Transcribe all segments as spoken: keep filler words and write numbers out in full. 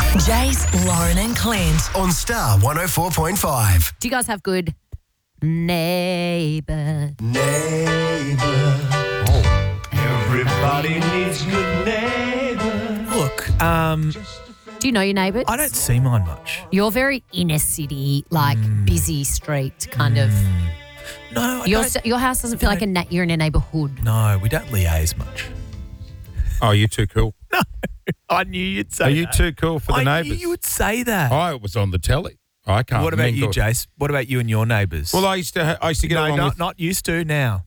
Jace, Lauren and Clint. On Star one oh four point five. Do you guys have good neighbours? Neighbour. Everybody needs good neighbours. Look, um, Do you know your neighbours? I don't see mine much. You're very inner city, like busy street kind of. No, I Your don't. your house doesn't feel like a na- you're in a neighbourhood. No, we don't liaise much. Oh, you too cool. No, I knew you'd say Are you that. too cool for the I neighbours? knew you would say that. I was on the telly. I can't. what about you, mingle. Jace? What about you and your neighbours? Well, I used to. Ha- I used to get no, along not, with not used to now.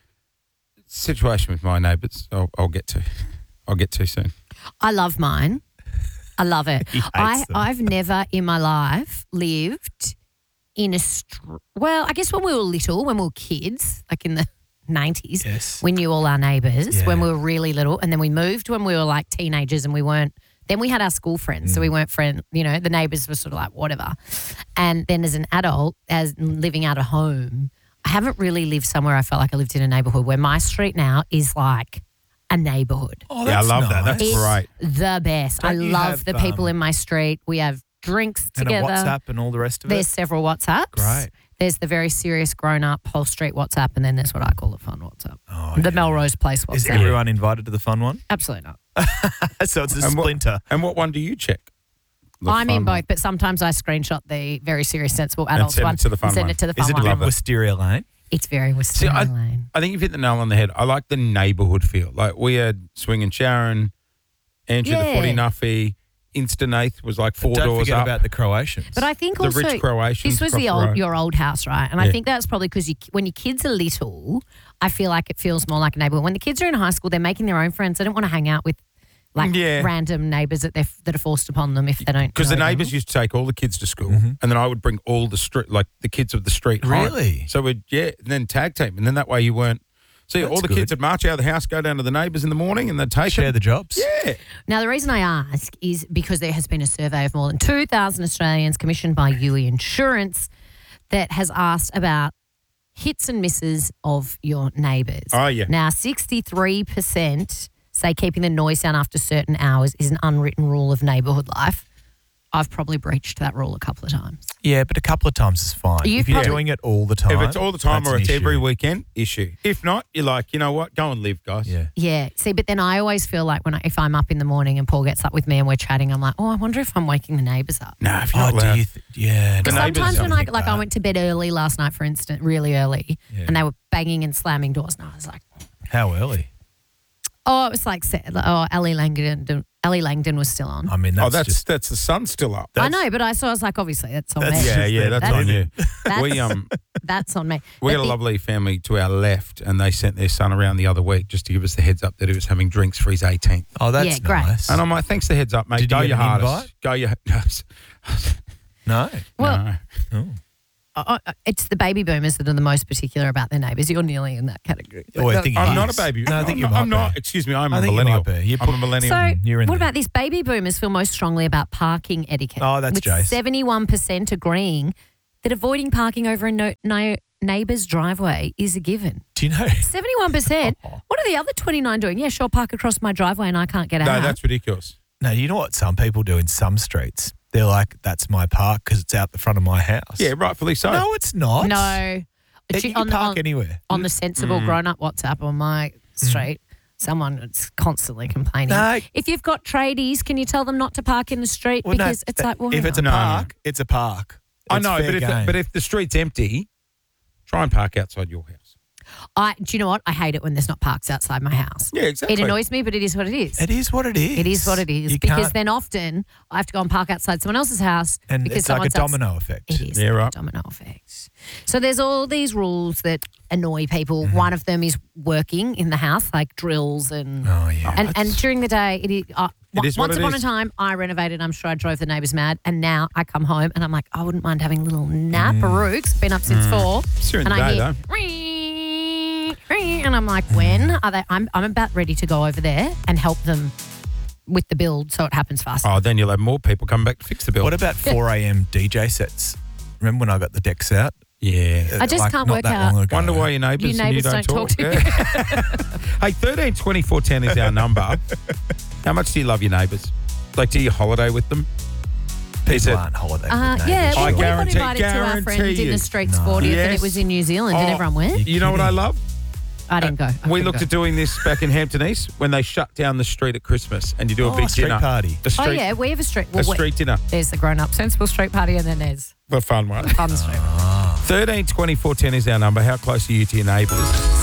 situation with my neighbours. I'll, I'll get to. I'll get to soon. I love mine. I love it. He hates I them. I've never in my life lived in a str- well, I guess when we were little, when we were kids, like in the nineties, Yes. we knew all our neighbours Yeah. when we were really little, and then we moved when we were like teenagers, and we weren't. Then we had our school friends, Mm. so we weren't friends. You know, the neighbours were sort of like whatever. And then as an adult, as living out of home, I haven't really lived somewhere I felt like I lived in a neighbourhood where my street now is like a neighbourhood. Oh, Yeah, I that's love that. nice. That's It's great. the best. I Don't you love have, the people um, in my street. We have drinks And together. a WhatsApp and all the rest of There's it. several WhatsApps. Great. There's the very serious grown-up whole street WhatsApp, and then there's what I call the fun WhatsApp. Oh, the yeah. Melrose Place WhatsApp. Is everyone invited to the fun one? Absolutely not. So it's a And what- splinter. And what one do you check? The I'm in fun both, one. but sometimes I screenshot the very serious, sensible adults send it one to the fun and send one. it to the fun Is it a one. bit Love it. Wisteria Lane? It's very See, Wisteria I, Lane. I think you've hit the nail on the head. I like the neighbourhood feel. Like we had Swing and Sharon, Andrew the Yeah. Footy Nuffy, Instanath was like four Don't doors forget up. about the Croatians. But I think the also rich Croatians this was the across the old road. your old house, right? And I Yeah. think that's probably because you, when your kids are little, I feel like it feels more like a neighbourhood. When the kids are in high school, they're making their own friends. They don't want to hang out with like Yeah. random neighbours that they that are forced upon them if they don't. Because the know them. neighbours used to take all the kids to school, Mm-hmm. and then I would bring all the street, like the kids of the street. home. Really? So we'd yeah, and then tag team, and then that way you weren't. See, all That's the good. kids would march out of the house, go down to the neighbours in the morning, and they'd take share them. the jobs. Yeah. Now, the reason I ask is because there has been a survey of more than two thousand Australians commissioned by U E Insurance that has asked about hits and misses of your neighbours. Oh, yeah. Now, sixty-three percent say keeping the noise down after certain hours is an unwritten rule of neighbourhood life. I've probably breached that rule a couple of times. Yeah, but a couple of times is fine. You've if you're probably- doing it all the time. If it's all the time that's or an it's every issue. weekend, issue. If not, you're like, you know what? Go and live, guys. Yeah. Yeah. See, but then I always feel like when I, if I'm up in the morning and Paul gets up with me and we're chatting, I'm like, oh, I wonder if I'm waking the neighbours up. No, if you're Oh, not do allowed. you th- yeah. The no, neighbours Sometimes when don't I think like I that. went to bed early last night, for instance, really early, Yeah. and they were banging and slamming doors, and I was like, How early? oh, it was like, se- oh, Ellie Langdon, Ellie Langdon was still on. I mean, that's oh, that's just that's the sun's still up. I know, but I saw. I was like, obviously, that's on That's me. just- Yeah, yeah, that's, That's- on you. That's, we um that's on me. we But had a the- lovely family to our left, and they sent their son around the other week just to give us the heads up that he was having drinks for his eighteenth. oh, that's Yeah, great. nice. And I'm like, thanks for the heads up, mate. Did you Go get your an hardest. invite? Go your. no. Well, no. Oh. uh, uh, it's the baby boomers that are the most particular about their neighbours. You're nearly in that category. Oh, I think I'm he not a is. baby. No, I think I'm you not, might I'm not. be. Excuse me. I'm I a think you millennial. might be. You I'm put- a millennial. So, You're in what there. about this? Baby boomers feel most strongly about parking etiquette. Oh, that's with Jace. seventy-one percent agreeing that avoiding parking over a no, no, neighbour's driveway is a given. Do you know? seventy-one percent? What are the other twenty-nine doing? Yeah, sure, park across my driveway and I can't get no, out. that's ridiculous. No, you know what some people do in some streets? They're like, that's my park because it's out the front of my house. Yeah, rightfully so. No, it's not. No. It, you can on, park on, anywhere. on the sensible grown-up WhatsApp on my street, someone is constantly complaining. No. If you've got tradies, can you tell them not to park in the street? Well, no, because it's like, well, if it's a No, no. park, it's a park. I It's know, fair but if, the, game. but if the street's empty, try and park outside your house. I, do you know what? I hate it when there's not parks outside my house. Yeah, exactly. It annoys me, but it is what it is. it is what it is. It is what it is. You because can't- then often I have to go and park outside someone else's house. and because it's like a someone's outs- domino effect. It is Yeah, like right. a domino effect. So there's all these rules that annoy people. Mm-hmm. One of them is working in the house, like drills and Oh yeah. and, and during the day, it is. Uh, It is what once it upon is. a time, I renovated. I'm sure I drove the neighbours mad. And now I come home and I'm like, I wouldn't mind having a little nap. Mm. Baruch's been up since four. It's during and the I day, hear, though. "Ring, ring," and I'm like, when are they? I'm I'm about ready to go over there and help them with the build so it happens faster. Oh, then you'll have more people come back to fix the bill. What about four a.m. D J sets? Remember when I got the decks out? Yeah. I just Like, can't not work that out- long ago. Wonder why your neighbours Your and you neighbours don't, don't talk to you. Yeah. Hey, thirteen twenty four ten is our number. How much do you love your neighbours? Like, do you holiday with them? Is People it- aren't holiday. Uh, with yeah, neighbours. well, I we got guarantee- invited to our friend guarantee Dinner you. Street's No. fortieth, and Yes. it was in New Zealand. Did Oh, everyone went? You know what I love? I didn't go. I We couldn't looked go. at doing this back in Hampton East when they shut down the street at Christmas and you do a Oh, big street dinner. party. A street, Oh yeah, we have a street. a Well, we- street dinner. there's the grown-up sensible street party, and then there's The fun one. fun street. thirteen twenty-four ten is our number. How close are you to your neighbours?